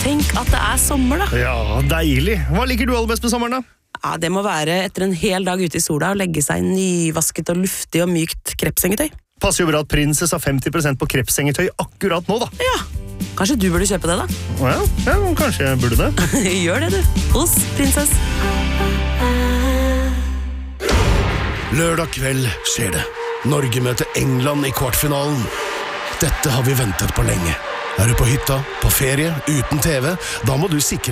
Tenk at det sommer da. Ja, deilig. Hva liker du aller best med sommeren da? Ja, det må være etter en hel dag ute i sola å legge seg nyvasket og luftig og mykt krepsengetøy. Passer jo bra at Princess har 50% på krepsengetøy akkurat nå da. Ja, kanskje du burde kjøpe det da? Ja, kanskje jeg burde det. Gjør det du, hos Princess. Lørdag kveld skjer det. Norge møter England i kvartfinalen. Dette har vi ventet på lenge. Er du på hytta, på ferie, uten TV, da må du sikre